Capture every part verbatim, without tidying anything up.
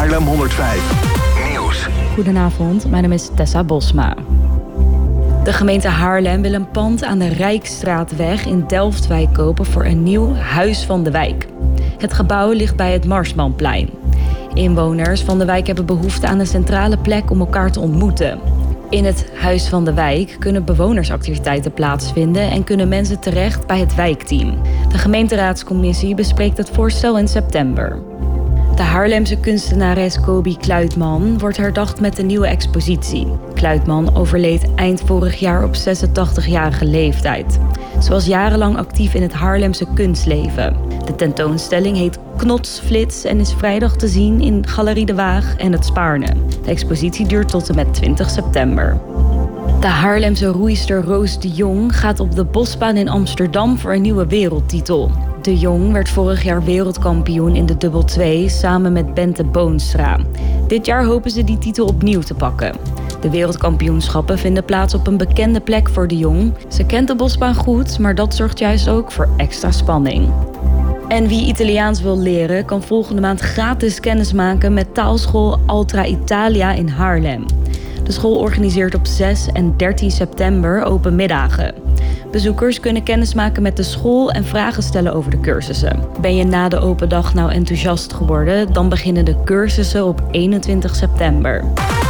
Haarlem honderdvijf Nieuws. Goedenavond, mijn naam is Tessa Bosma. De gemeente Haarlem wil een pand aan de Rijksstraatweg in Delftwijk kopen voor een nieuw Huis van de Wijk. Het gebouw ligt bij het Marsmanplein. Inwoners van de wijk hebben behoefte aan een centrale plek om elkaar te ontmoeten. In het Huis van de Wijk kunnen bewonersactiviteiten plaatsvinden en kunnen mensen terecht bij het wijkteam. De gemeenteraadscommissie bespreekt het voorstel in september. De Haarlemse kunstenares Kobi Kluitman wordt herdacht met een nieuwe expositie. Kluitman overleed eind vorig jaar op zesentachtigjarige leeftijd. Ze was jarenlang actief in het Haarlemse kunstleven. De tentoonstelling heet Knotsflits en is vrijdag te zien in Galerie de Waag en het Spaarne. De expositie duurt tot en met twintig september. De Haarlemse roeister Roos de Jong gaat op de Bosbaan in Amsterdam voor een nieuwe wereldtitel. De Jong werd vorig jaar wereldkampioen in de dubbel twee samen met Bente Boonstra. Dit jaar hopen ze die titel opnieuw te pakken. De wereldkampioenschappen vinden plaats op een bekende plek voor de Jong. Ze kent de Bosbaan goed, maar dat zorgt juist ook voor extra spanning. En wie Italiaans wil leren, kan volgende maand gratis kennismaken met taalschool Altra Italia in Haarlem. De school organiseert op zes en dertien september open middagen. Bezoekers kunnen kennismaken met de school en vragen stellen over de cursussen. Ben je na de open dag nou enthousiast geworden? Dan beginnen de cursussen op eenentwintig september.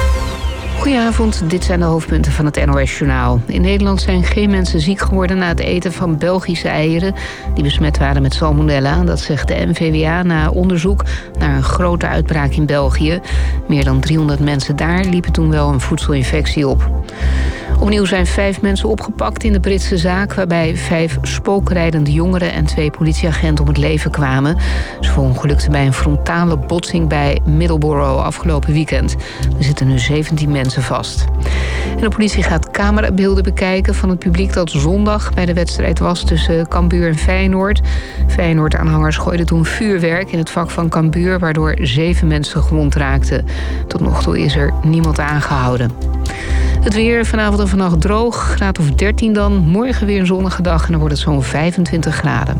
Goedenavond, dit zijn de hoofdpunten van het N O S-journaal. In Nederland zijn geen mensen ziek geworden na het eten van Belgische eieren die besmet waren met salmonella. Dat zegt de N V W A na onderzoek naar een grote uitbraak in België. Meer dan driehonderd mensen daar liepen toen wel een voedselinfectie op. Opnieuw zijn vijf mensen opgepakt in de Britse zaak, waarbij vijf spookrijdende jongeren en twee politieagenten om het leven kwamen. Ze verongelukten bij een frontale botsing bij Middleborough afgelopen weekend. Er zitten nu zeventien mensen vast. En de politie gaat camerabeelden bekijken van het publiek dat zondag bij de wedstrijd was tussen Cambuur en Feyenoord. Feyenoord-aanhangers gooiden toen vuurwerk in het vak van Cambuur, waardoor zeven mensen gewond raakten. Tot nog toe is er niemand aangehouden. Het weer vanavond en vannacht droog, graad of dertien dan. Morgen weer een zonnige dag en dan wordt het zo'n vijfentwintig graden.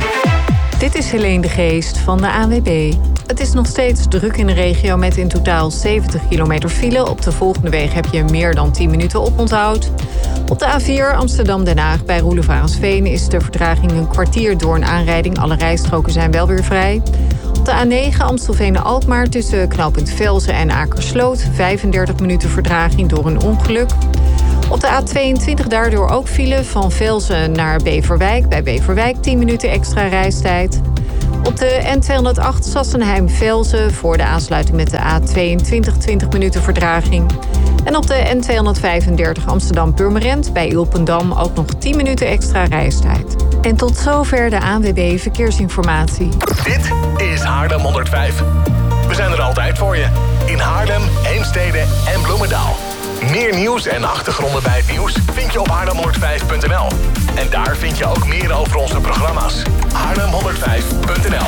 Dit is Helene de Geest van de A N W B. Het is nog steeds druk in de regio met in totaal zeventig kilometer file. Op de volgende wegen heb je meer dan tien minuten oponthoud. Op de A vier Amsterdam-Den Haag bij Roelevarensveen is de vertraging een kwartier door een aanrijding. Alle rijstroken zijn wel weer vrij. Op de A negen Amstelveen-Alkmaar tussen knooppunt Velzen en Akersloot vijfendertig minuten vertraging door een ongeluk. Op de A tweeëntwintig daardoor ook file van Velzen naar Beverwijk. Bij Beverwijk tien minuten extra reistijd. Op de N tweehonderdacht Sassenheim-Velzen voor de aansluiting met de A tweeëntwintig twintig minuten vertraging. En op de N tweehonderdvijfendertig Amsterdam-Purmerend bij Ilpendam ook nog tien minuten extra reistijd. En tot zover de A N W B Verkeersinformatie. Dit is Haarlem honderdvijf. We zijn er altijd voor je. In Haarlem, Heemstede en Bloemendaal. Meer nieuws en achtergronden bij het nieuws vind je op haarlem honderdvijf punt n l. En daar vind je ook meer over onze programma's. haarlem honderdvijf punt n l